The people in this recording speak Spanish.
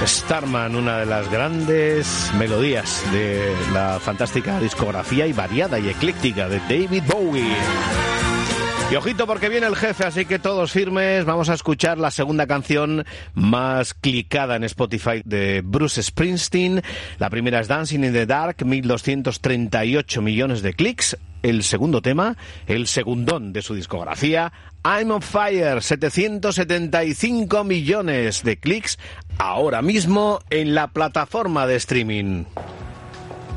Starman, una de las grandes melodías de la fantástica discografía y variada y ecléctica de David Bowie. Y ojito porque viene el jefe, así que todos firmes. Vamos a escuchar la segunda canción más clicada en Spotify de Bruce Springsteen. La primera es Dancing in the Dark, 1.238 millones de clics. El segundo tema, el segundón de su discografía, I'm on Fire, 775 millones de clics ahora mismo en la plataforma de streaming.